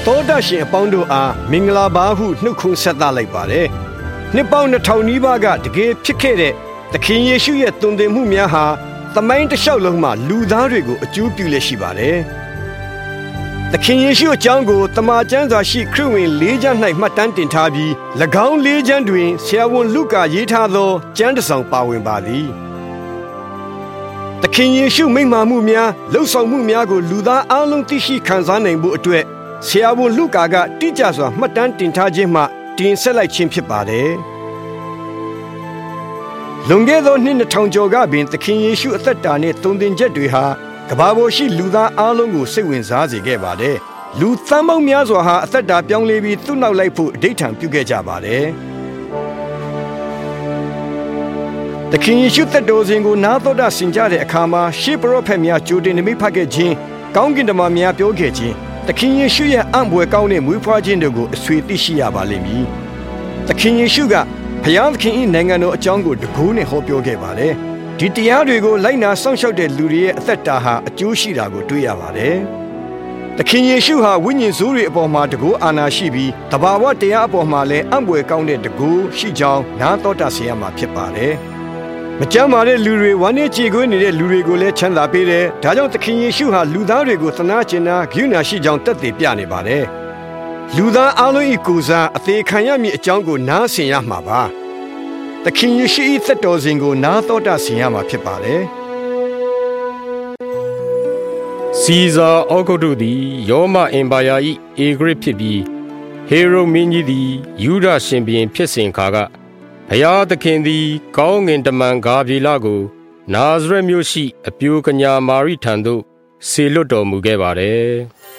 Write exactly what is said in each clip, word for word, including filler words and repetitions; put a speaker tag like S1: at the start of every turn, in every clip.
S1: တောတရှင်အပေါင်းတို့အားမင်္ဂလာပါဟုနှုတ်ခွန်းဆက်သလိုက်ပါတယ်။နှစ်ပေါင်းနှစ်ထောင်နီးပါးကတကယ်ဖြစ်ခဲ့တဲ့သခင်ယေရှုရဲ့တုန်တင်မှုများဟာသမိုင်းတစ်လျှောက်လုံးမှာလူသားတွေကိုအကျိုးပြုလက်ရှိပါတယ်။သခင်ယေရှုအကြောင်းကိုတမန်ကျမ်းစာရှိခရစ်ဝင်လေးကျမ်း၌မှတ်တမ်းတင်ထားပြီး၎င်းလေးကျမ်းတွင်ဆရာဝန်လုကာရေးထားသောကျမ်းတစ်စောင်ပါဝင်ပါသည်။သခင်ယေရှုမိန့်မာမှုများလှုပ်ဆောင်မှုများကိုလူသားအလုံးသိရှိခံစားနိုင်ဖို့အတွက်ဆရာဝန်လုကာကတိကျစွာမှတ်တမ်းတင်ထားခြင်းမှတင်ဆက်လိုက်ခြင်းဖြစ်ပါတယ်။လွန်ခဲ့သောနှစ်နှစ်ထောင်ကျော်ကပင်သခင်ယေရှုအသက်တာနှင့်တုန်တင်ချက်တွေဟာကမ္ဘာပေါ်ရှိလူသားအလုံးကိုစိတ်ဝင်စားစေခဲ့ပါတယ်။လူသန်းပေါင်းများစွာဟာအသက်တာပြောင်းလဲပြီးသူ့နောက်လိုက်ဖို့အဓိဋ္ဌာန်ပြုခဲ့ကြပါတယ်။သခင်ယေရှုသက်တော်စဉ်ကိုနားတော်တာဆင်ကြတဲ့အခါမှာရှေးပရောဖက်များကြိုတင်နိမိတ်ဖတ်ခဲ့ခြင်းကောင်းကင်တမန်များပြောခဲ့ခြင်းသခင်ယေရှုရဲ့အံ့ဘွယ်ကောင်းတဲ့မွေးဖွားခြင်းတို့ကိုအဆွေသိရှိရပါလိမ့်မည်။သခင်ယေရှုကဘုရားသခင်၏နိုင်ငံတော်အကြောင်းကိုတကူးနဲ့ဟောပြောခဲ့ပါတယ်။ဒီတရားတွေကိုလိုက်နာစောင့်ရှောက်တဲ့လူတွေရဲ့အသက်တာဟာအကျိုးရှိတာကိုတွေ့ရပါတယ်။သခင်ယေရှုဟာဝိညာဉ်ဆိုးတွေအပေါ်မှာတကူအာဏာရှိပြီးတဘာဝတရားအပေါ်မှာလည်းအံ့ဘွယ်ကောင်းတဲ့တကူးရှိကြောင်းနားတော်တာဆင်ရမှာဖြစ်ပါတယ်။မကြမ်းပါတဲ့လူတွေဝမ်းနည်းကြေကွဲနေတဲ့လူတွေကိုလည်းချမ်းသာပေးတယ်။ဒါကြောင့်သခင်ယေရှုဟာလူသားတွေကိုသနာကျင်နာဂရုဏာရှိကြောင်းတက်တည်ပြနေပါတယ်။လူသားအလုံး၏ကိုယ်စားအသေးခံရမည့်အကြောင်းကိုနားဆင်ရမှာပါ။သခင်ယေရှု၏သက်တော်စဉ်ကိုနားတော်တာဆင်ရမှာဖြစ်ပါတယ်။
S2: စီဇာအောဂုတ်တို့သည်ရောမအင်ပါယာ၏အေဂရစ်ဖြစ်ပြီးဟေရုမင်းကြီးသည်ယူဒရှင်ဘုရင်ဖြစ်စဉ်ခါကဘုရားသခင်သည်ကောင်းငင်တမန်ဂါဗြေလကိုနာဇရက်မြို့ရှိအပြိုကညာမာရိထံသို့ဆေလွတ်တော်မူခဲ့ပါတယ်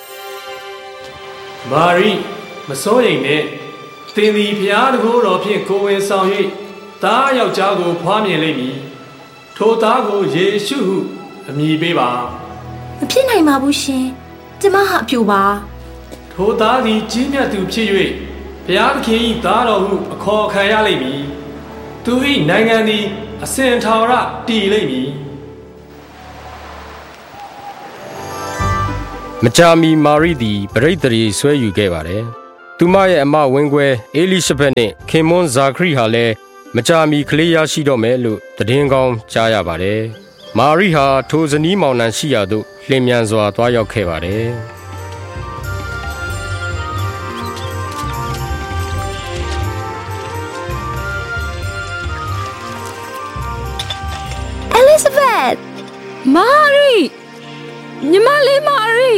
S3: ။မာရိမစိုးရိမ်နဲ့သင်သည်ဘုရားတကိုးတော်ဖြင့်ကိုယ်ဝင်ဆောင်၍သားယောက်ျားကိုဖွားမြင်လိမ့်မည်။ထိုသားကိုယေရှုဟုအမည်ပေးပါ
S4: ။မဖြစ်နိုင်ပါဘူးရှင်။ကျမဟာအပြိုပါ
S3: ။ထိုသားသည်ကြီးမြတ်သူဖြစ်၍ဘုရားသခင်၏သားတော်ဟုအခေါ်ခံရလိမ့်မည်။သူ၏နိုင်ငံသည်အစဉ်ထာဝရတည်လိမ့်မည်
S2: မကြာမီမာရိသည်ပရိသတ်ဆွဲယူခဲ့ပါတယ်။သူမရဲ့အမဝင်းခွဲအေလိရှဘက်နှင့်ခင်မွန်းဇာခရီဟာလည်းမကြာမီကလေးရရှိတော့မယ်လို့သတင်းကောင်းကြားရပါတယ်။မာရိဟာထိုဇနီးမောင်နှံရှိရာသို့လျင်မြန်စွာသွားရောက်ခဲ့ပါတယ်။
S4: Elizabeth
S5: မာရီညီမလေးမာရီ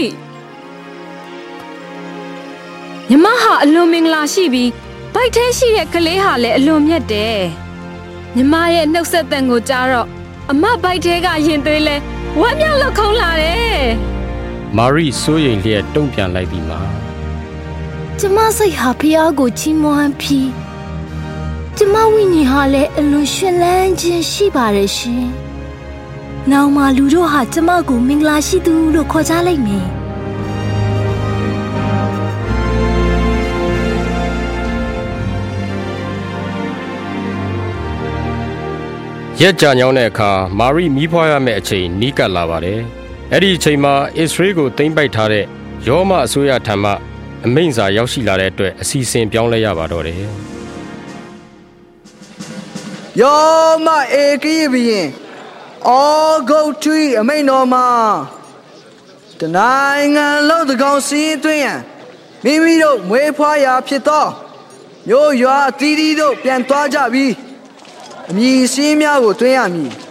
S5: ညီမဟာအလွန်မင်္ဂလာရှိပြီးဗိုက်ထဲရှိတဲ့ကလေးဟာလည်းအလွန်မြတ်တယ်ညီမရဲ့နှုတ်ဆက်သံကိုကြားတော့အမဗိုက်ထဲကရင်သွေးလဲဝမ်းမြောက်လောက်ခုံးလာတယ်
S2: မာရီစိုးရိမ်လျက်တုံ့ပြန်လိုက်ပြီးမှ
S4: ကျမစိတ်ဟာဖျားကိုချီးမွမ်းပြီးကျမဝိညာဉ်ဟာလည်းအလွန်ရှင်လန်းခြင်းရှိပါတယ်ရှင်နောင်မှလူတို့ဟာကျမကိုမင်္ဂလာရှိသူလို့ခေါ်ကြလိမ့်မယ်
S2: ရက်ကြာညောင်းတဲ့အခါမာရိမီးဖွားရမယ့်အချိန်နီးကပ်လာပါတယ်။အဲ့ဒီအချိန်မှာအစ္စရေးကိုသိမ်းပိုက်ထားတဲ့ရောမအစိုးရထံမှအမိန့်စာရောက်ရှိလာတဲ့အတွက်အစီအစဉ်ပြောင်းလဲရပါတော့တယ်။
S6: ယောမအေကိယဘီရင်အောဂုတ်ထွီအမိန်တော်မှာတနိုင်ငံလုံးတကောင်စီးသွင်းရန်မိမိတို့မွေးဖွားရာဖြစ်သောမျိုးရွာအသီးသီးတို့ပြန်သွားကြပြီးအမည်စင်းများကိုသွင်းရမည်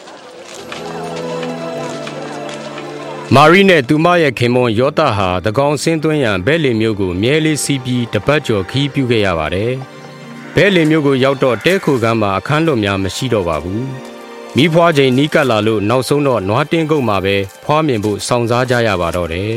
S2: မာရီနဲ့သူမရဲ့ခင်မွန်းယောသဟာတကောင်စင်းသွင်းရန်ဘဲလင်မျိုးကိုမြဲလေးစီးပြီးတပတ်ကျော်ခီးပြုခဲ့ရပါတယ်ဘဲလင်မျိုးကိုရောက်တော့တဲခိုကမ်းမှာအခန်းလွတ်များမရှိတော့ပါဘူးမိဖွားချိန်နီးကပ်လာလို့နောက်ဆုံးတော့နွားတင်းကုတ်မှာပဲဖွားမြင်ဖို့စောင့်စားကြရပါတော့တယ်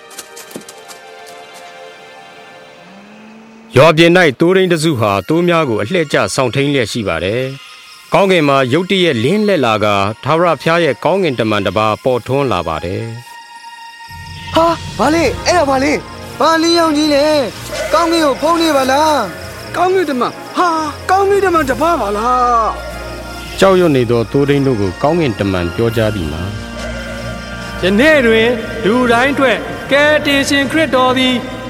S2: ရွာပြင်၌တိုးရင်းတစုဟာတိုးများကိုအလှည့်ကျဆောင်ထိန်လျက်ရှိပါတယ်ကောင်းကင်မှာရုတ်တရက်လင်းလက်လာကထာဝရဘုရားရဲ့ကောင်းကင်တမန်တစ်ပါးပေါ်ထွန်းလာပါတယ်
S6: ဟာဘာလဲအဲ့ဒါဘာလဲဘာလင်းရောင်ကြီးလဲကောင်းကင်ကိုဖုံးနေပါလား
S7: ကောင်းကင်တမန်ဟာကောင်းကင်တမန်တစ်ပါးပါလား
S2: ကြောက်ရွံ့နေသောတိုးရင်းတို့ကိုကောင်းကင်တမန်ပြောကြားပြီးမှ
S3: ယနေ့တွင်လူတိုင်းအတွက်ကယ်တင်ရှင်ခရစ်တော်သည်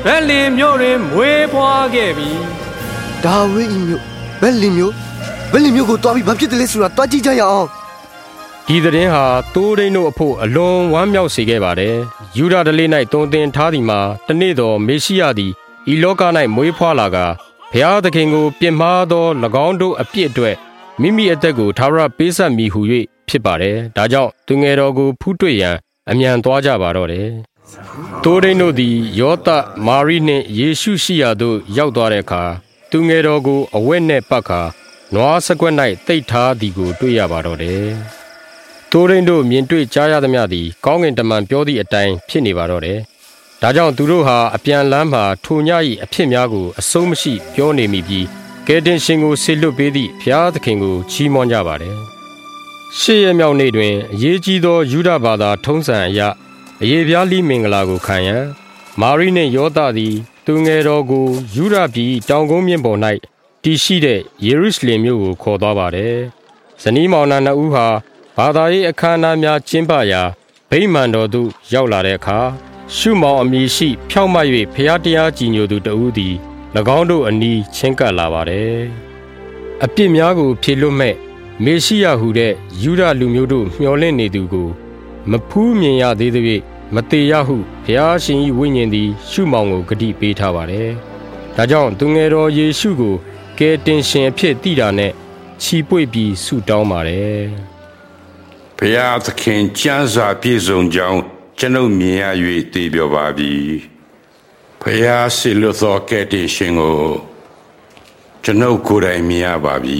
S3: ဗက်လင်မြို့တွင်မွေးဖွားခဲ့ပြီ
S7: ဒါဝိဒ်မြို့ဗက်လင်မြို့ဗက်လင်မြို့ကိုတွားပြီးဘာဖြစ်တယ်လဲဆိုတာတွားကြည့်ကြရအောင်
S2: ဒီသတင်းဟာတိုးရင်းတို့အဖို့အလွန်ဝမ်းမြောက်စေခဲ့ပါတယ်ယူဒာဓလေ၌တုံသင်ထားသည်မှာတနေ့သောမေရှိယသည်ဤလောက၌မွေးဖွားလာကဘုရားသခင်ကိုပြစ်မှားသော၎င်းတို့အပြစ်အတွက်မိမိအသက်ကိုထာဝရပေးဆက်မိဟု၍ဖြစ်ပါတယ်ဒါကြောင့်သူငယ်တော်ကိုဖူးတွေ့ရန်အမြန်သွားကြပါတော့တယ်တိုးရင်းတို့သည်ယောသမာရိနှင့်ယေရှုရှိရာသို့ရောက်သွားတဲ့အခါသူငယ်တော်ကိုအဝတ်နှင့်ပတ်ခါနွားစကွက်၌တိတ်ထားသည်ကိုတွေ့ရပါတော့တယ်တိုးရင်းတို့မြင်တွေ့ကြားရသမျှသည်ကောင်းကင်တမန်ပြောသည့်အတိုင်းဖြစ်နေပါတော့တယ်ဒါကြောင့်သူတို့ဟာအပြန်လမ်းမှာထိုည၏အဖြစ်များကိုအဆုံးမရှိပြောနေမိပြီးကယ်တင်ရှင်ကိုဆေလွတ်ပေးသည့်ဘုရားသခင်ကိုချီးမွမ်းကြပါတယ်ရှေ့ရမြောက်နေ့တွင်အရေးကြီးသောယူဒဘာသာထုံးစံအရအယေပြားလိမင်္ဂလာကိုခံရန်မာရိနှင့်ယောသသည်သူငယ်တော်ကိုယူဒပြည်တောင်ကုန်းမြင့်ပေါ်၌တည်ရှိတဲ့ယေရုရှလင်မြို့ကိုခေါ်သွားပါတယ်ဇနီးမောင်နှံနှစ်ဦးဟာဘာသာရေးအခမ်းအနားများကျင်းပရာဗိမာန်တော်သို့ရောက်လာတဲ့အခါရှုမောင်အမည်ရှိဖြောင့်မတ်၍ဖျားတရားကြည်ညိုသူတဦးသည်၎င်းတို့အနီးချင်းကပ်လာပါတယ်အပြစ်များကိုဖြေလွတ်မဲ့မေရှိယဟုတဲ့ယူဒလူမျိုးတို့မျှော်လင့်နေသူကိုမဖူးမြင်ရသေးသဖြင့်မတေရဟုဘုရားရှင်၏ဝိညာဉ်သည်ရှုမောင်ကိုဂတိပေးထားပါတယ်ဒါကြောင့်သူငယ်တော်ယေရှုကိုကယ်တင်ရှင်အဖြစ်သိတာနဲ့ချီပွေပြီးဆုတောင်းပါတယ်
S8: ဘုရားသခင်ကျမ်းစာပြည့်စုံကြောင်းကျွန်ုပ်မြင်ရ၍သိပြောပါပြီဘုရားဆီလွတ်သောကယ်တင်ရှင်ကိုကျွန်ုပ်ကိုယ်တိုင်မြင်ရပါပြီ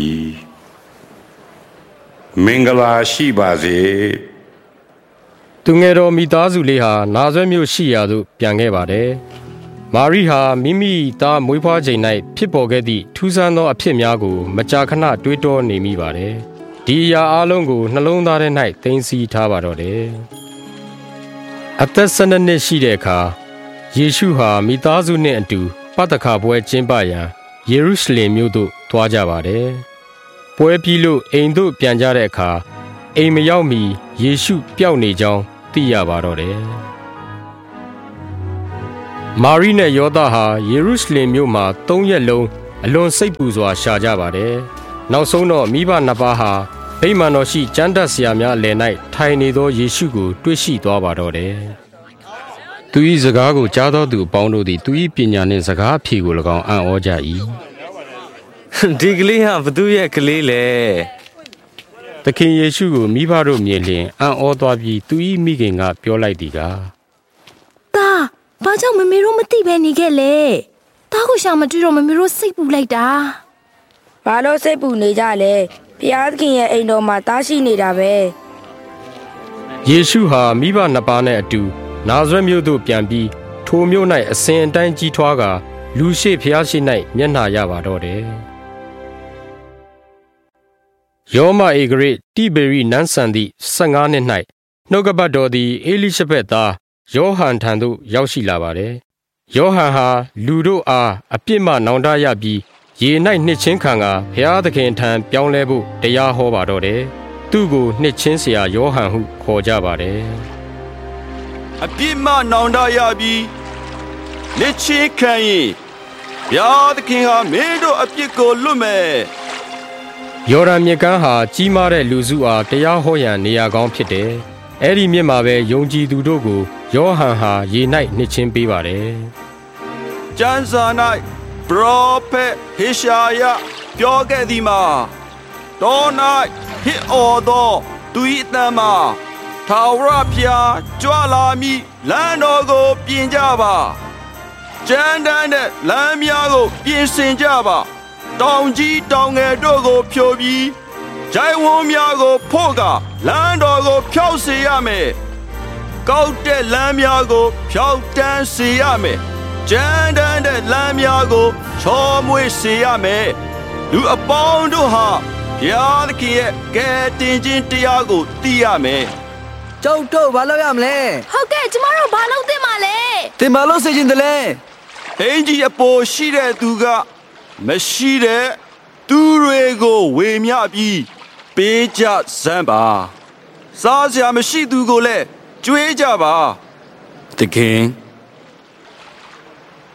S8: မင်္ဂလာရှိပါစေ
S2: သူငယ်တော်မိသားစုလေးဟာနာဇရက်မြို့ရှိရာသို့ပြန်ခဲ့ပါတယ်မာရိဟာမိမိသားမွေးဖွားချိန်၌ဖြစ်ပေါ်ခဲ့သည့်ထူးဆန်းသောအဖြစ်များကိုမကြာခဏတွေးတောနေမိပါတယ်ဒီအရာအလုံးကိုနှလုံးသားထဲ၌သိမ်းဆည်းထားပါတော့တယ်အသက်၁၂နှစ်ရှိတဲ့အခါယေရှုဟာမိသားစုနှင့်အတူပသခါပွဲကျင်းပရန်ယေရုရှလင်မြို့သို့သွားကြပါတယ်ပွဲပြီးလို့အိမ်သို့ပြန်ကြတဲ့အခါအိမ်မရောက်မီယေရှုပျောက်နေကြောင်းသိရပါတော့တယ်မာရိနဲ့ယောသဟာယေရုရှလင်မြို့မှာသုံးရက်လုံးအလွန်စိတ်ပူစွာရှာကြပါတယ်နောက်ဆုံးတော့မိဘနှစ်ပါးဟာဗိမာန်တော်ရှိကျမ်းတတ်ဆရာများအလယ်၌ထိုင်နေသောယေရှုကိုတွေ့ရှိသွားပါတော့တယ်သူ၏စကားကိုကြားသောသူအပေါင်းတို့သည်သူ၏ပညာနှင့်စကားအဖြေကို၎င်းအံ့ဩကြ၏
S9: ဒီကလေးဟာဘသူရဲ့ကလေးလဲ
S2: သခင်ယေရှုကိုမိဘတို့မြင်လျင်အံ့ဩသွားပြီးသူ၏မိခင်ကပြောလိုက်သည်ကား
S4: တာဘာကြောင့်မမေတို့မသိပဲနေခဲ့လဲတာကိုရှာမတွေ့တော့မမေတို့စိတ်ပူလိုက်တာ
S10: ဘာလို့စိတ်ပူနေကြလဲဘုရားသခင်ရဲ့အိမ်တော်မှာတားရှိနေတာပဲ
S2: ယေရှုဟာမိဘနှစ်ပါးနဲ့အတူနာဇရက်မြို့သို့ပြန်ပြီးထိုမြို့၌အစဉ်အတိုင်းကြီးထွားကာလူရှိဘုရားရှိ၌မျက်နှာရပါတော့တယ်ယောမဧဂရိတိဘေရိနန်းဆန်သည့်၁၅နှစ်၌နှုတ်ကပတ်တော်သည်အေလိရှဗက်သားယောဟန်ထံသို့ရောက်ရှိလာပါတယ်ယောဟန်ဟာလူတို့အားအပြစ်မှနောင်တရပြီးရေ၌နှစ်ချင်းခံကဘုရားသခင်ထံပြောင်းလဲဖို့တရားဟောပါတော့တယ်သူ့ကိုနှစ်ချင်းဆရာယောဟန်ဟုခေါ်ကြပါတယ်
S11: အပြစ်မှနောင်တရပြီးနှစ်ချင်းခံရင်ဘုရားသခင်ဟာမင်းတို့အပြစ်ကိုလွတ်မယ်
S2: ယော်ဒန်မြစ်ကမ်းဟာကြီးမားတဲ့လူစုအားတရားဟောရန်နေရာကောင်းဖြစ်တယ်အဲ့ဒီမြစ်မှာပဲယုံကြည်သူတို့ကိုယောဟန်ဟာရေ၌နှစ်ချင်းပေးပါတယ်
S11: ကျမ်းစာ၌ပရောဖက်ဟေရှာယပြောခဲ့သည်မှာတော၌ဟစ်အော်သောသူ၏အသံမှာထာဝရဘုရားကြွလာမည်လမ်းတော်ကိုပြင်ကြပါကျမ်းတမ်းတဲ့လမ်းများကိုပြင်ဆင်ကြပါတောင်ကြီးတောင်ငယ်တို့ကိုဖြိုပြီးဂျိုင်းဝန်းများကိုဖို့ကလမ်းတော်ကိုဖြောက်စေရမယ်ကောက်တဲ့လမ်းများကိုဖြောက်တန်းစေရမယ်ကျမ်းတမ်းတဲ့လမ်းများကိုချောမွေ့စေရမယ်လူအပေါင်းတို့ဟာဘုရားသခင်ရဲ့ကယ်တင်ခြင်းတရားကိုသိရမယ်
S6: ကျုပ်တို့ဘာလုပ်ရမလဲ
S4: ဟုတ်ကဲ့ကျမတို့ဘာလုပ်သင့်မှာလဲ
S6: သင်ဘာလုပ်စေချင်တယ်လဲ
S11: အင်ကြီးအပေါ်ရှိတဲ့သူကမရှိတဲ့သူတွေကိုဝေမျှပြီးပေးကြစမ်းပါစားစရာမရှိသူကိုလည်းကြွေးကြပါ
S8: သခင်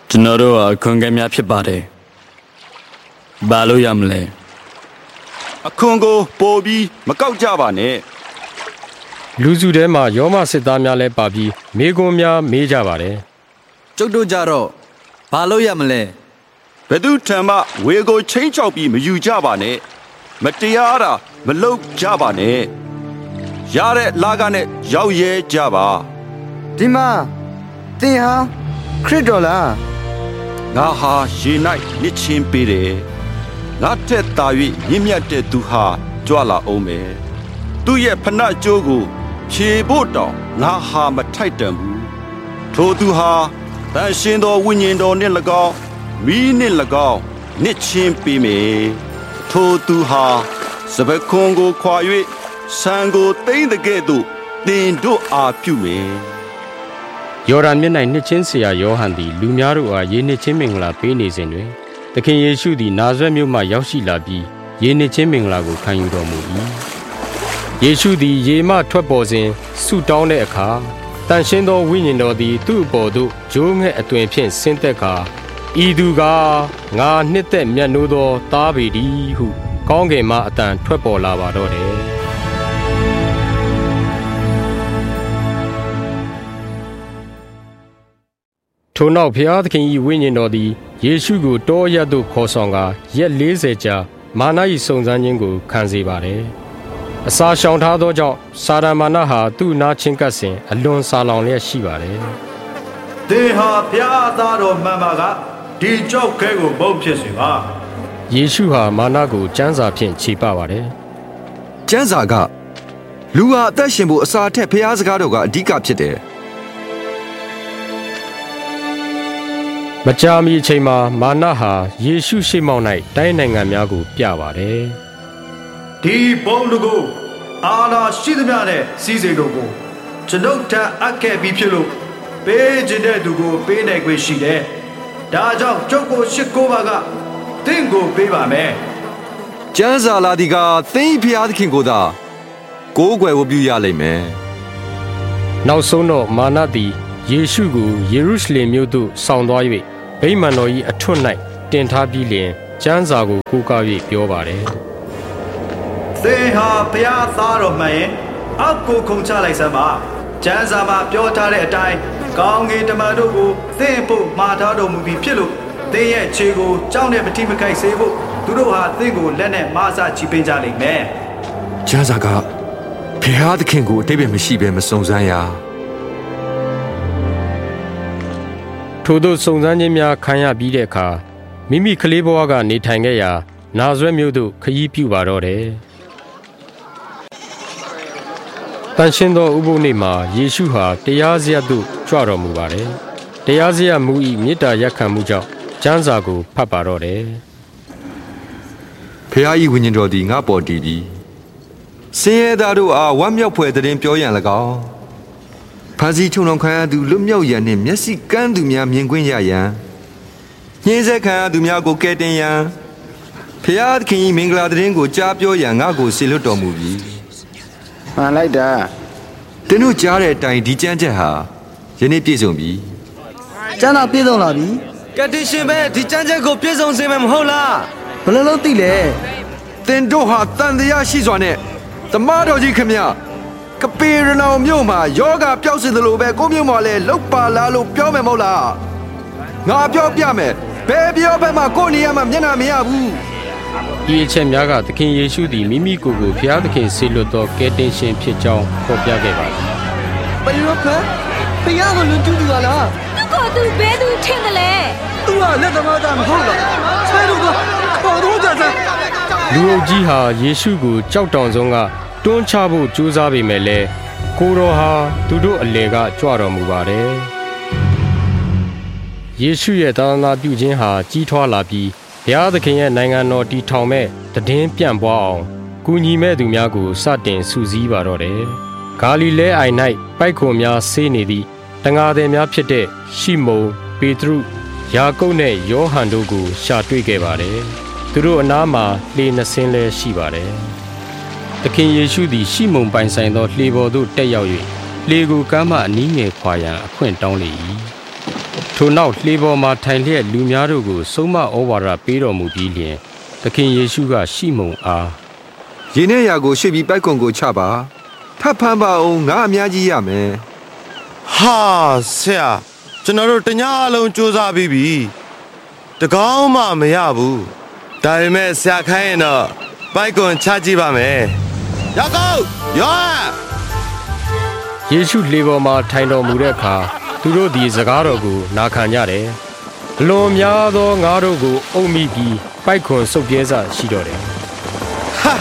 S9: ကျွန်တော်တို့အခွင့်အရေးများဖြစ်ပါတယ်ဘာလို့ရမလဲ
S11: အခွန်ကိုပို့ပြီးမကောက်ကြပါနဲ့
S2: လူစုထဲမှာယောမစစ်သားများလည်းပါပြီးမိကွန်းများမေးကြပါတယ်
S6: ကျုပ်တို့ကြတော့ဘာလို့ရမလဲ
S11: ဘယ်သူထံမှဝေကိုချင်းချောက်ပြီးမယူကြပါနဲ့မတရားတာမလုပ်ကြပါနဲ့ရတဲ့လာကနဲ့ရောက်ရဲကြပါ
S6: ဒီမှာသင်ဟာခရစ်တော်လား
S11: ငါဟာရေ၌မြစ်ချင်းပေးတယ်ငါထက်သာ၍မြင့်မြတ်တဲ့သူဟာကြွလာအောင်မယ်သူ့ရဲ့ဖဏကျိုးကိုဖြေဖို့တောင်ငါဟာမထိုက်တန်ဘူးထိုသူဟာတန်ရှင်သောဝိညာဉ်တော်နှင့်၎င်းမိနှင့်၎င်းနှစ်ချင်းပေးမယ်ထိုသူဟာစပခွန်ကိုခွာ၍ဆံကိုတိမ့်တဲ့ကဲ့သို့တင်တို့အားပြုမယ်
S2: ယော်ဒန်မြစ်၌နှစ်ချင်းဆရာယောဟန်သည်လူများတို့အားယေနှစ်ချင်းမင်္ဂလာပေးနေစဉ်တွင်သခင်ယေရှုသည်နာဇရက်မြို့မှရောက်ရှိလာပြီးယေနှစ်ချင်းမင်္ဂလာကိုခံယူတော်မူ၏ယေရှုသည်ရေမှထွက်ပေါ်စဉ်ဆုတောင်းတဲ့အခါတန်ရှင်းသောဝိညာဉ်တော်သည်သူ့အပေါ်သို့ဂျိုးငှက်အသွင်ဖြင့်ဆင်းသက်ကာဤသူကငါနှစ်သက်မြတ်နိုးသောသားပေသည်ဟုကောင်းကင်မှအတန်ထွက်ပေါ်လာပါတော့တယ်ထိုနောက်ဖျားသခင်၏ဝိညာဉ်တော်သည်ယေရှုကိုတောအရပ်သို့ခေါ်ဆောင်ကာရက်၄၀ကြာမာန၏စုံစမ်းခြင်းကိုခံစေပါတယ်အစာရှောင်ထားသောကြောင့်စာရမာနဟာသူ့နာချင်းကပ်စဉ်အလွန်စာလောင်လျက်ရှိပါတယ်
S12: သင်ဟာဖျားသားတော်မှန်ပါကဒီကြောက်ခဲကိုမုံဖြစ်စေပါ
S2: ယေရှုဟာမာနကိုကျမ်းစာဖြင့်ခြေပပါတယ်
S7: ကျမ်းစာကလူဟာအသက်ရှင်ဖို့အစာထက်ဖျားစကားတော်ကအဓိကဖြစ်တယ်
S2: မကြာမီအချိန်မှာမာနဟာယေရှုရှေ့မှောက်၌တိုင်းနိုင်ငံများကိုပြပါတယ်
S12: ဒီဘုံလူကိုအာနာရှိသမျှနဲ့စီးစိမ်တို့ကိုကျွန်ုပ်ထအပ်ခဲ့ပြီးဖြစ်လို့ပေးခြင်းတဲ့သူကိုပေးနိုင်ခွင့်ရှိတယ်ဒါကြောင့်ကျုပ်ကိုရှစ်ကိုပါကသင်ကိုပေးပါမယ်
S7: ကျမ်းစာလာဒီကသင်ဖျားသခင်ကိုသာကိုးကွယ်ဝတ်ပြုရလိမ့်မယ်
S2: နောက်ဆုံးတော့မာနသည်ယေရှုကိုယေရုရှလင်မြို့သို့ဆောင်သွား၍ဗိမာန်တော်၏အထွတ်၌တင်ထားပြီးလျှင်ကျမ်းစာကိုကိုးကား၍ပြောပါတယ်
S12: သင်ဟာဘုရားသားတော်မှန်ရင်အောက်ကိုခုန်ချလိုက်စမ်းပါကျမ်းစာမှာပြောထားတဲ့အတိုင်းကောင်းကင်တမန်တို့ကိုသင်ဖို့မှာထားတော်မူပြီးဖြစ်လို့သင်ရဲ့ခြေကိုကြောက်နဲ့မတိမခိုက်စေဖို့သူတို့ဟာသင်ကိုလက်နဲ့မဆချီပင်းကြလိမ့်မယ်
S7: ကျမ်းစာကဘုရားသခင်ကိုအတိတ်ပဲမရှိဘဲမစုံစမ်းရ
S2: ထို့သောစုံစမ်းခြင်းများခံရပြီးတဲ့အခါမိမိကလေးဘဝကနေထိုင်ခဲ့ရာနာဇရက်မြို့သို့ခရီးပြုပါတော့တယ်တန်ရှင်းသောဥပုသ်နေ့မှာယေရှုဟာတရားစရပ်သို့ကြွတော်မူပါတယ်တရားစရပ်မူ၏မေတ္တာရပ်ခံမှုကြောင့်ကျမ်းစာကိုဖတ်ပါတော့တယ်
S7: ဖခင်၏ဝိညာဉ်တော်သည်ငါပေါ်တည်ပြီးဆင်းရဲသားတို့အားဝမ်းမြောက်ဖွယ်သတင်းပြောရန်၎င်းဖန်စီချုံတော်ခံရသူလွတ်မြောက်ရန်နှင့်မျက်စိကန်းသူများမြင်ကွင်းရရန်ညှင်းဆဲခံရသူများကိုကယ်တင်ရန်ဖခင်သခင်၏မင်္ဂလာသတင်းကိုကြားပြောရန်ငါ့ကိုဆေလွတ်တော်မူပြီ
S6: မှန်လိုက်တာ
S7: သင်တို့ကြားတဲ့အတိုင်းဒီကျမ်းချက်ဟာယနေ့ပြည့်စုံပြီ
S6: ကျမ်းတော်ပြည့်စုံလာပြီ
S9: ကတိရှင်ပဲဒီကျမ်းချက်ကိုပြည့်စုံစေမယ်မဟုတ်လား
S6: ဘယ်လိုလုပ်သိလဲ
S7: သင်တို့ဟာတန်တရားရှိစွာနဲ့တမတော်ကြီးခမကပေရနောင်မြို့မှာယောဂပျောက်စင်တယ်လို့ပဲကိုမြို့မှာလဲလောက်ပါလားလို့ပြောမယ်မဟုတ်လားငါပြောပြမယ်ဘယ်ပြောဘက်မှာကိုနေရာမှာမျက်နှာမရဘူး
S2: ဒီအချက်များကသခင်ယေရှုသည်မိမိကိုယ်ကိုဘုရားသခင်ဆေလွတ်သောကယ်တင်ရှင်ဖြစ်ကြောင်းဖော်ပြခဲ့ပါသည်
S6: ဘယ်လိုဖဲဘုရားကိုလွန်ကျူးသူကလား
S5: သူကသူဘယ်သူထင်တယ်လဲ
S6: သူကလက်သမားသားမဟုတ်လားဆဲတို့ကခေါ်တော့ကြစမ်း
S2: လူအုပ်ကြီးဟာယေရှုကိုကြောက်တောင်ဆုံးကတွန်းချဖို့ကြိုးစားပေမဲ့လည်းကိုတော်ဟာသူတို့အလေကကြွတော်မူပါတယ်ယေရှုရဲ့သာသနာပြုခြင်းဟာကြီးထွားလာပြီးဘုရားသခင်ရဲ့နိုင်ငံတော်တည်ထောင်မဲ့တည်င်းပြန့်ပွားအောင်ကူညီမဲ့သူများကိုစတင်စုစည်းပါတော့တယ်ဂါလိလဲအိုင်၌ပိုက်ခွန်များဆေးနေသည့်တန်ဃာသည်များဖြစ်တဲ့ရှိမုန်ပေတရုယာကုပ်နဲ့ယောဟန်တို့ကိုရှာတွေ့ခဲ့ပါတယ်သူတို့အနားမှာလှေနှစ်စင်းလည်းရှိပါတယ်သခင်ယေရှုသည်ရှိမုန်ပိုင်ဆိုင်သောလှေပေါ်သို့တက်ရောက်၍လှေကိုကမ်းမှအနီးငယ်ခွာရန်အခွင့်တောင်းလေ၏ထိုနောက်လှေပေါ်မှာထိုင်လျက်လူများတို့ကိုဆုံးမဩဝါဒပေးတော်မူပြီးလျှင်သခင်ယေရှုကရှိမုန်အား
S7: ရေနဲ့ရာကိုရွှေ့ပြီးပိုက်ကွန်ကိုချပါထပ်ဖမ်းပါအောင်ငါအများကြီးရမယ်
S13: ဟာဆရာကျွန်တော်တို့တညအလုံးစူးစမ်းပြီးပြီတကောင်းမှမရဘူးဒါပေမဲ့ဆရာခိုင်းရင်တော့ပိုက်ကွန်ချကြည့်ပါမယ်ရောက်ကောရော
S2: ယေရှုလေပေါ်မှာထိုင်တော်မူတဲ့အခါသူတို့သည်စကားတော်ကိုနာခံကြတယ်အလွန်များသောငါတို့ကိုအုပ်မိပြီးပိုက်ခွန်စုပ်ပြဲစာရှိတော့တယ်
S13: ဟာ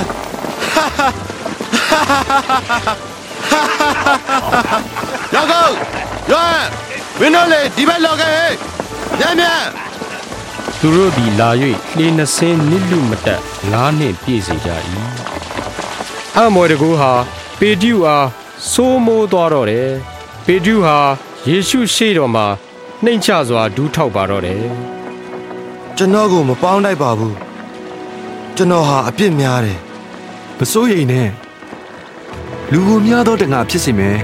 S13: ရောက်ကောရောမင်းတို့လေဒီဘက်လောက်ခဲ့ညံ့ညံ့
S2: သူတို့သည်လာ၍လှေနှစ်စင်းနစ်လူမတက်ငါးနှင့်ပြည့်စေကြ၏အမော်တကူဟာပေတရုအားစိုးမိုးသွားတော့တယ်ပေတရုဟာယေရှုရှေ့တော်မှာနှိမ်ချစွာဒူးထောက်ပါတော့တယ်
S13: ကျွန်တော်ကိုမပေါင်းတိုက်ပါဘူးကျွန်တော်ဟာအပြစ်များတယ်
S7: မစိုးရိမ်နဲ့လူကိုများသောတငါဖြစ်စေမယ်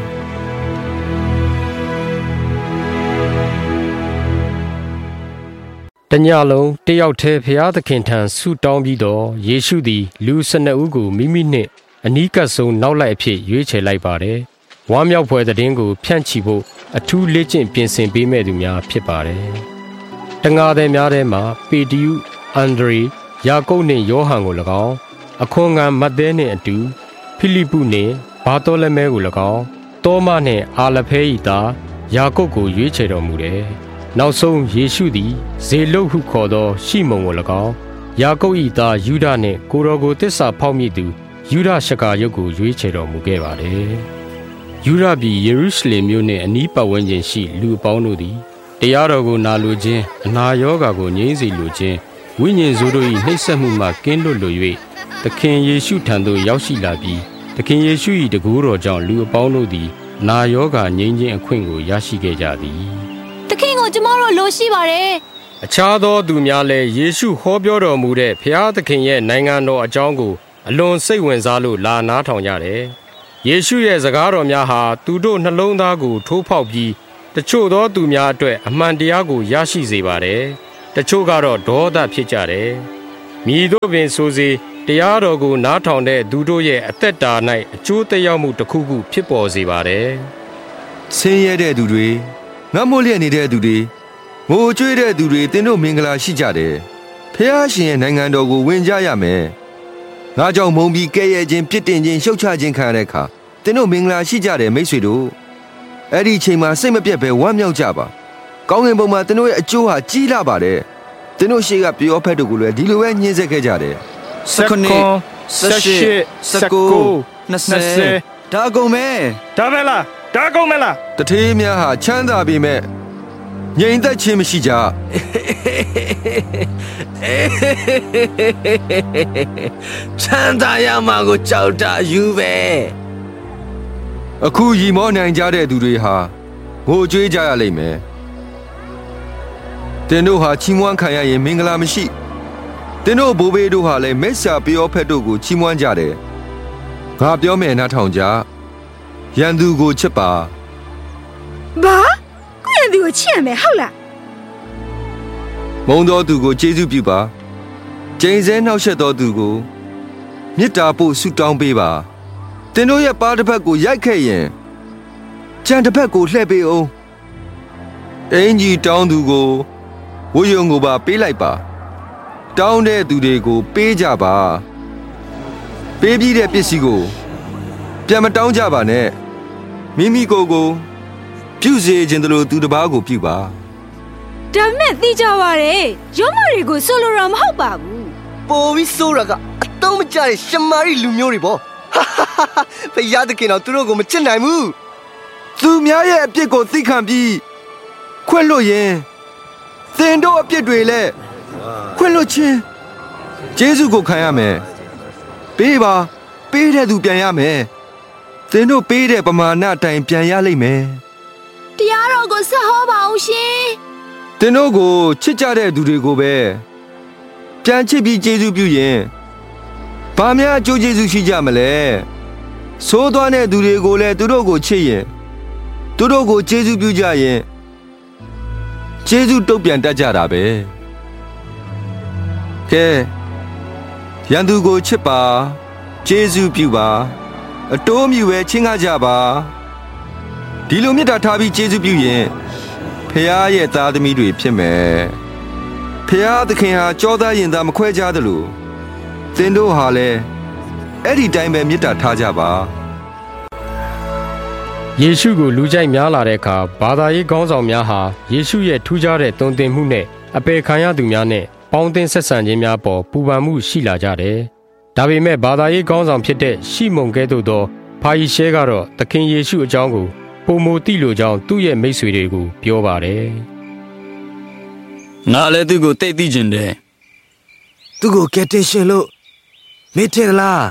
S2: တညလုံးတယောက်တည်းဖျားသခင်ထံဆုတောင်းပြီးတော့ယေရှုသည်လူ၁၂ဦးကိုမိမိနှင့်အနီးကပ်ဆုံးနောက်လိုက်အဖြစ်ရွေးချယ်လိုက်ပါတယ်။ဝမ်းမြောက်ဖွယ်သတင်းကိုဖြန့်ချီဖို့အထူးလေ့ကျင့်ပြင်ဆင်ပေးမဲ့သူများဖြစ်ပါတယ်။တငါသည်များထဲမှာပေတရု၊အန္ဒြေ၊ယာကုပ်နှင့်ယောဟန်ကို၎င်းအခွန်ခံမဿဲနှင့်အတူဖိလိပုနှင့်ဘာသောလမဲကို၎င်းတောမနှင့်အာလဖဲ၏သားယာကုပ်ကိုရွေးချယ်တော်မူတယ်။နောက်ဆုံးယေရှုသည်ဇေလုတ်ဟုခေါ်သောရှိမုန်ကို၎င်းယာကုပ်၏သားယူဒနှင့်ကိုတော်ကိုတစ္ဆာဖောက်မိသူယူဒရှကာယုတ်ကိုရွေးချယ်တော်မူခဲ့ပါတယ်။ယူဒပြည်ယေရုရှလင်မြို့နှင့်အနီးပတ်ဝန်းကျင်ရှိလူအပေါင်းတို့သည်တရားတော်ကိုနာလိုခြင်းအနာရောဂါကိုငြိမ်းစေလိုခြင်းဝိညာဉ်ဆိုးတို့၏နှိပ်စက်မှုမှကင်းလွတ်လို၍သခင်ယေရှုထံသို့ရောက်ရှိလာပြီးသခင်ယေရှု၏တကူတော်ကြောင့်လူအပေါင်းတို့သည်နာရောဂါငြိမ်းခြင်းအခွင့်ကိုရရှိခဲ့ကြသည်
S4: သခင်ကိုကျမတို့လိုရှိပါတယ်
S2: အခြားသောသူများလည်းယေရှုဟောပြောတော်မူတဲ့ဖျားသခင်ရဲ့နိုင်ငံတော်အကြောင်းကိုအလွန်စိတ်ဝင်စားလို့လာနားထောင်ကြတယ်။ယေရှုရဲ့စကားတော်များဟာသူတို့နှလုံးသားကိုထိုးဖောက်ပြီးတချို့သောသူများအတွက်အမှန်တရားကိုရရှိစေပါတယ်။တချို့ကတော့ဒေါသဖြစ်ကြတယ်။မြည်တို့ပင်ဆိုစေတရားတော်ကိုနားထောင်တဲ့သူတို့ရဲ့အသက်တာ၌အကျိုးသက်ရောက်မှုတစ်ခုခုဖြစ်ပေါ်စေပါတယ်
S7: ။ဆင်းရဲတဲ့သူတွေငတ်မိုးလျက်နေတဲ့သူတွေငိုကြွေးတဲ့သူတွေသင်တို့မင်္ဂလာရှိကြတယ်။ဖျားရှင်ရဲ့နိုင်ငံတော်ကိုဝင်ကြရမယ်။ငါကြောင့်မုံပြီးကဲ့ရဲ့ခြင်းပြစ်တင်ခြင်းရှုတ်ချခြင်းခံရတဲ့အခါသင်တို့မင်္ဂလာရှိကြတယ်မိတ်ဆွေတို့။အဲ့ဒီအချိန်မှာစိတ်မပြတ်ပဲဝမ်းမြောက်ကြပါ။ကောင်းကင်ဘုံမှာသင်တို့ရဲ့အကျိုးဟာကြီးလာပါတယ်။သင်တို့ရှေ့ကပြောဖက်တို့ကိုလည်းဒီလိုပဲညှင်းဆဲခဲ့ကြတယ်
S11: ။စက္ကုနှစ်စက်ရှိစက္ကုနှစ်ဆယ်ဒါကုန်မဲ
S3: ဒါပဲလားဒါကုန်မဲလား
S7: တထေးများဟာချမ်းသာပေမဲ့ငြိမ်သက်ခြင်းမရှိကြ
S14: ချမ်းသာရမှာကိုကြောက်တာယူပဲ
S7: အခုရီမောနိုင်ကြတဲ့သူတွေဟာငိုကြွေးကြရလိမ့်မယ်တင်တို့ဟာချီးမွမ်းခံရရင်မင်္ဂလာမရှိတင်တို့ဘိုးဘေးတို့ဟာလည်းမက်ဆာပြောဖက်တို့ကိုချီးမွမ်းကြတယ်ငါပြောမယ်နားထောင်ကြရန်သူကိုချစ်ပါ
S4: ဘာကိုရန်သူကိုချစ်ရမယ်ဟုတ်လား
S7: မုန်းသောသူကိုကျေးဇူးပြုပါကျိန်ဆဲနှောက်ယှက်သောသူကိုမေတ္တာပို့ဆုတောင်းပေးပါတင်တို့ရဲ့ပါးတစ်ဖက်ကိုရိုက်ခဲ့ရင်ကြံတစ်ဖက်ကိုလှည့်ပေးအောင်အင်ကြီးတောင်းသူကိုဝိယုံကိုပါပေးလိုက်ပါတောင်းတဲ့သူတွေကိုပေးကြပါပေးပြီးတဲ့ပစ္စည်းကိုပြန်မတောင်းကြပါနဲ့မိမိကိုယ်ကိုပြုစေခြင်းတလို့သူတစ်ပါးကိုပြုပါ
S4: ဒါမဲ့သိကြပါရဲ့ရုံးမတွေကိုဆိုလိုတာမဟုတ်ပါဘူး
S14: ပိုပြီးဆိုးရကအတုံးမကြတဲ့ရှမာရီလူမျိုးတွေပေါ့ဖယားသခင်တော့သူတို့ကိုမချစ်နိုင်ဘူး
S7: သူများရဲ့အပြစ်ကိုသိခံပြီးခွင့်လွတ်ရင်သင်တို့အပြစ်တွေလည်းခွင့်လွတ်ခြင်းယေရှုကိုခံရမယ်ပေးပါပေးတဲ့သူပြန်ရမယ်သင်တို့ပေးတဲ့ပမာဏအတိုင်းပြန်ရလိမ့်မယ်
S4: တရားတော်ကိုဆက်ဟောပါအောင်ရှင်
S7: သင်တို့ကိုချစ်ကြတဲ့သူတွေကိုပဲပြန်ချစ်ပြီးယေရှုပြုရင်ဘာများအကျိုးကျေးဇူးရှိကြမလဲဆိုးသွားတဲ့သူတွေကိုလည်းသူတို့ကိုချစ်ရင်သူတို့ကိုယေရှုပြုကြရင်ကျေးဇူးတုတ်ပြန်တတ်ကြတာပဲကဲရန်သူကိုချစ်ပါကျေးဇူးပြုပါအတိုးမြူပဲချင်းကားကြပါဒီလိုမေတ္တာထားပြီးကျေးဇူးပြုရင်ဖခင်ရဲ့သားသမီးတွေဖြစ်မယ်ဖခင်သခင်ဟာကြောသားရင်သားမခွဲခြားသလိုသင်တို့ဟာလည်းအဲ့ဒီတိုင်းပဲမေတ္တာထားကြပါ
S2: ယေရှုကိုလူကြိုက်များလာတဲ့အခါဘာသာရေးခေါင်းဆောင်များဟာယေရှုရဲ့ထူးခြားတဲ့တုံ့တင်မှုနဲ့အပေခံရသူများနဲ့ပေါင်းသင်းဆက်ဆံခြင်းများပေါ်ပူပန်မှုရှိလာကြတယ်။ဒါပေမဲ့ဘာသာရေးခေါင်းဆောင်ဖြစ်တဲ့ရှီမုန်ကဲ့သို့သောဖာရီရှဲကတော့သခင်ယေရှုအကြောင်းကိုပုံမသိလိုကြောင်းသူ့ရဲ့မိတ်ဆွေတွေကိုပြောပါတယ်
S9: ။ငါလည်းသူ့ကိုတိတ်သိကျင်တယ်
S14: ။သူ့ကိုကယ်တင်ရှင်လို့မေ့တယ်လား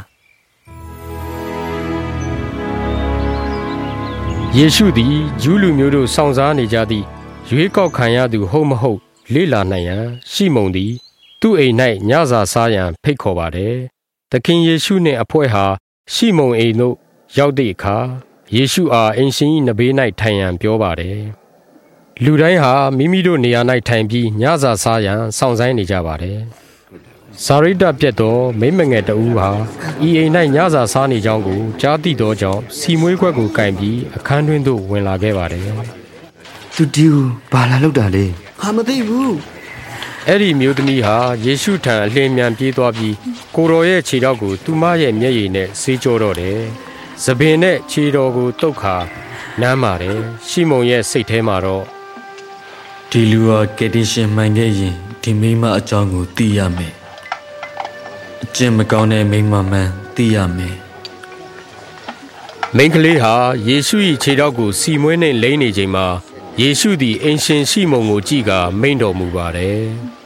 S2: ယေရှုသည်ဂျူးလူမျိုးတို့စောင့်စားနေကြသည့်ရွေးကောက်ခံရသူဟုတ်မဟုတ်လေ့လာနိုင်ရန်ရှီမုန်သည်သူ့အိမ်၌ညစာစားရန်ဖိတ်ခေါ်ပါတယ်။သခင်ယေရှုနှင့်အဖွဲ့ဟာရှီမုန်အိမ်သို့ရောက်သည့်အခါယေရှုအားအိမ်ရှင်၏နဘေး၌ထိုင်ရန်ပြောပါတယ်။လူတိုင်းဟာမိမိတို့နေရာ၌ထိုင်ပြီးညစာစားရန်စောင့်ဆိုင်းနေကြပါတယ်။စာရိတ္တပြတ်သောမိမငယ်တဦးဟာဤအိမ်၌ညစာစားနေကြောင်းကိုကြားသိသောကြောင့်စီမွေးခွက်ကိုကင်ပြီးအခန်းတွင်သို့ဝင်လာခဲ့ပါတယ်
S14: ။သူဒီကိုဘာလာလောက်တာလဲ။ဟာမသိဘူး
S2: ။အဲ့ဒီမျိုးသမီးဟာယေရှုထံအလင်းမြန်ပြေးသွားပြီးကိုတော်ရဲ့ခြေထောက်ကိုသူမရဲ့မျက်ရည်နဲ့ဆေးကြောတော့တယ်။သပင်နဲ့ခြေတော်ကိုတုတ်ခါနမ်းပါတယ်။ရှီမုန်ရဲ့စိတ်ထဲမှာတော့
S9: ဒီလူဟာကယ်တင်ရှင်မှန်ခဲ့ရင်ဒီမိမအကြောင်းကိုသိရမယ်။အကျင့်မကောင်းတဲ့မိမမှန်သိရမယ်
S2: ။မိန်းကလေးဟာယေရှု၏ခြေထောက်ကိုစီမွေးနှင့်လိမ့်နေချိန်မှာယေရှုသည်အင်ရှင်ရှီမုန်ကိုကြည့်ကာမိန့်တော်မူပါတယ်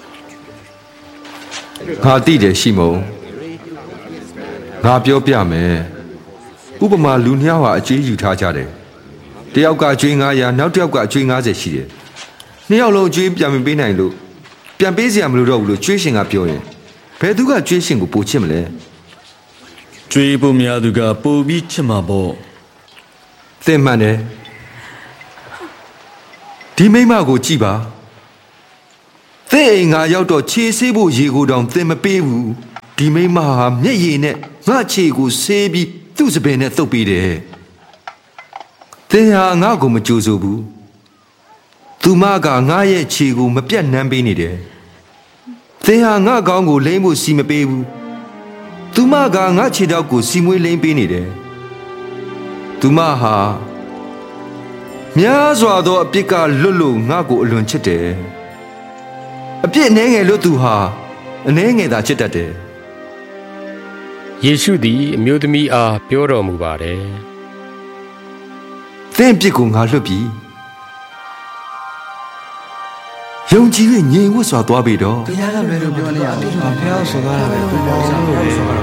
S7: ။ငါသိတယ်ရှီမုန်ငါပြောပြမယ်။ဥပမာလူနှစ်ယောက်ဟာအကျွေးယူထားကြတယ်။တယောက်ကအကျွေးငါးရာနောက်တစ်ယောက်ကအကျွေးငါးဆယ်ရှိတယ်။နှစ်ယောက်လုံးအကျွေးပြန်မပေးနိုင်လို့ပြန်ပေးစရာမလိုတော့ဘူးလို့ကျွေးရှင်ကပြောရင်ဘယ်သူကကျွေးရှင်ကိုပိုချစ်မလဲ
S9: ။ကျွေးဖို့များသူကပိုပြီးချစ်မှာပေါ့
S7: ။သင်မှန်တယ်ဒီမိမကိုကြည့်ပါသင်အိမ်ငါရောက်တော့ခြေဆေးဖို့ရေကိုတောင်သင်မပေးဘူးဒီမိမဟာမျက်ရည်နဲ့ငါခြေကိုဆေးပြီးသူ့စပင်နဲ့သုတ်ပေးတယ်သင်ဟာငါ့ကိုမကြိုးဆိုဘူးသူမကငါရဲ့ခြေကိုမပြတ်နှမ်းပေးနေတယ်သင်ဟာငါ့ကောင်းကိုလိမ့်ဖို့စီမပေးဘူးသူမကငါခြေထောက်ကိုစီမွေးလိမ့်ပေးနေတယ်သူမဟာများစွာသောအပြစ်ကလွတ်လို့ငါ့ကိုအလွန်ချစ်တယ်အပြစ်နှဲငယ်လို့သူဟာအနှဲငယ်သာချစ်တတ်တယ်
S2: ယေရှုသည်အမျိုးသမီးအားပြောတော်မူပါတယ်
S7: သင်ပြစ်ကိုငါလွတ်ပြီယုံကြည်၍ငြိမ်ဝတ်စွာသွားပြီတော့
S14: ဘုရားကလွယ်လို့ပြောနေရတယ်ဘုရားဆိုကားတာပဲဘုရားဆိုကားတာ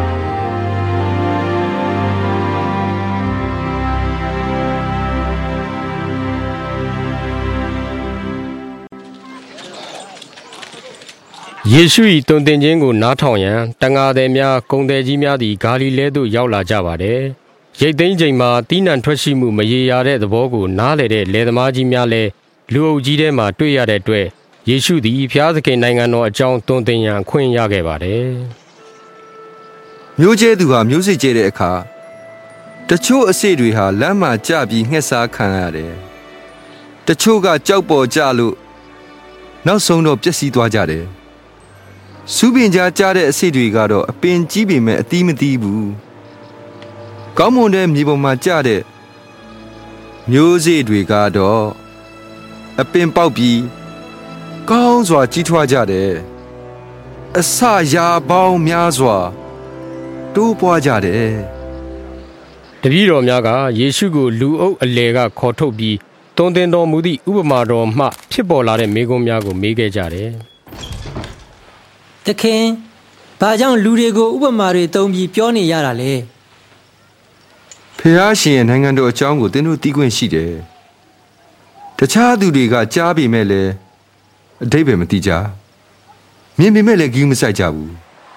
S2: ယေရှု၏တုံတင်ခြင်းကိုနားထောင်ရန်တန်ဃာသည်များဂုဏ်သည်ကြီးများသည်ဂါလိလဲသို့ရောက်လာကြပါတယ်။ရိတ်သိမ်းချိန်မှာတီးနှံထွက်ရှိမှုမရေရာတဲ့သဘောကိုနားလည်တဲ့လယ်သမားကြီးများလည်းလူအုပ်ကြီးထဲမှာတွေ့ရတဲ့အတွက်ယေရှုသည်ဖျားသခင်နိုင်ငံတော်အကြောင်းတုံတင်ရန်ခွင့်ရခဲ့ပါတယ်
S7: ။မျိုးကျဲသူဟာမျိုးစိကျဲတဲ့အခါတချို့အစေတွေဟာလမ်းမှာကျပြီးငှက်စားခံရတယ်။တချို့ကကြောက်ပေါ်ကျလို့နောက်ဆုံးတော့ပျက်စီးသွားကြတယ်။စူးပင်ကြားကြားတဲ့အစိတ်တွေကတော့အပင်ကြီးပေမဲ့အသီးမသီးဘူးကောင်းမွန်တဲ့မြေပေါ်မှာကျတဲ့မျိုးစေ့တွေကတော့အပင်ပေါက်ပြီးကောင်းစွာကြီးထွားကြတယ်အစရာပေါင်းများစွာတိုးပွားကြတယ်
S2: တပည့်တော်များကယေရှုကိုလူအုပ်အလယ်ကခေါ်ထုတ်ပြီးတုံတင်တော်မူသည့်ဥပမာတော်မှဖြစ်ပေါ်လာတဲ့မေးခွန်းများကိုမေးခဲ့ကြတယ်
S15: သခင်ဘာကြောင့်လူတွေကိုဥပမာတွေသုံးပြီးပြောနေရတာလဲ
S7: ဖျားရှင်ရဲ့နိုင်ငံတော်အကြောင်းကိုသင်တို့သိခွင့်ရှိတယ်တခြားသူတွေကကြားပေမဲ့လည်းအဓိပ္ပာယ်မသိကြမြင်ပေမဲ့လည်းဂရုမစိုက်ကြဘူး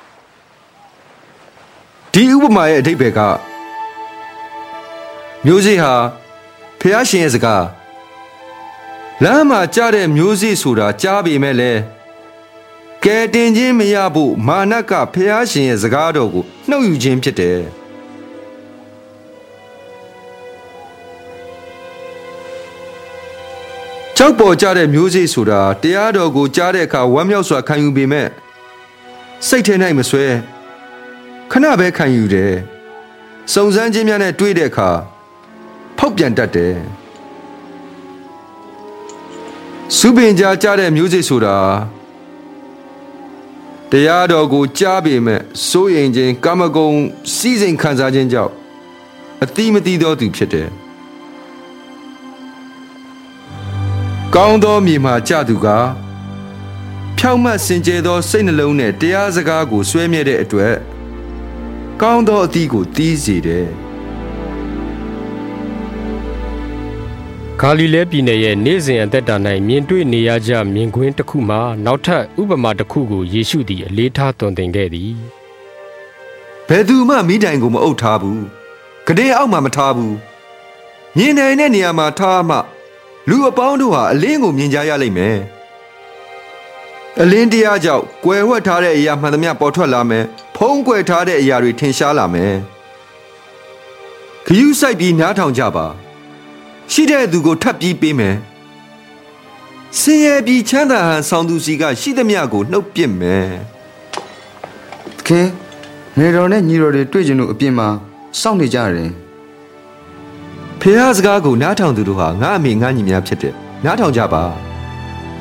S7: ဒီဥပမာရဲ့အဓိပ္ပာယ်ကမျိုးစေ့ဟာဖျားရှင်ရဲ့စကားလမ်းမှာကြားတဲ့မျိုးစေ့ဆိုတာကြားပေမဲ့လေကဲတင်ခြင်းမရဖို့မာနကဖျားရှင်ရဲ့စကားတော်ကိုနှုတ်ယူခြင်းဖြစ်တယ်ကြောက်ပေါ်ကြတဲ့မျိုးစေ့ဆိုတာတရားတော်ကိုကြားတဲ့အခါဝမ်းမြောက်စွာခံယူပေမဲ့စိတ်ထဲ၌မဆွဲခဏပဲခံယူတယ်စုံစမ်းခြင်းများနဲ့တွေ့တဲ့အခါဖောက်ပြန်တတ်တယ်စုပင်ကြားကြားတဲ့မျိုးစေ့ဆိုတာတရားတော်ကိုကြားပေမဲ့စိုးရိမ်ခြင်းကာမဂုဏ်စီးစိမ်ခံစားခြင်းကြောင့်အတိမတိသောသူဖြစ်တယ်ကောင်းသောမြေမှာကြသူကဖြောင့်မတ်စင်ကြယ်သောစိတ်နှလုံးနဲ့တရားစကားကိုဆွဲမြဲတဲ့အတွက်ကောင်းသောအသီးကိုတီးစေတယ်
S2: ဂါလိလဲပြည်နယ်ရဲ့နေ့စဉ်အသက်တာ၌မြင်တွေ့နေရကြမြင်ကွင်းတစ်ခုမှနောက်ထပ်ဥပမာတစ်ခုကိုယေရှုသည်အလေးထားသွန်သင်ခဲ့သည်
S7: ဘယ်သူမှမိတိုင်ကိုမအုပ်ထားဘူးကတဲ့အောက်မှာမထားဘူးမြင်နိုင်တဲ့နေရာမှာထားမှလူအပေါင်းတို့ဟာအလင်းကိုမြင်ကြရလိမ့်မယ်အလင်းတရားကြောင့်ကွယ်ဝှက်ထားတဲ့အရာမှန်သမျှပေါ်ထွက်လာမယ်ဖုံးကွယ်ထားတဲ့အရာတွေထင်ရှားလာမယ်ခရူးဆိုင်ပြီးနားထောင်ကြပါရှိတဲ့သူကိုထပ်ပြီးပေးမယ်ဆင်းရဲပြီးချမ်းသာဟန်ဆောင်သူစီကရှိသမျှကိုနှုတ်ပစ်မယ်
S6: ခင်နေတော်နဲ့ညီတော်တွေတွေ့ကြလို့အပြင်မှာစောင့်နေကြတယ်
S7: ဖះစကားကိုနားထောင်သူတို့ဟာငါအမေငါညီများဖြစ်တယ်နားထောင်ကြပါ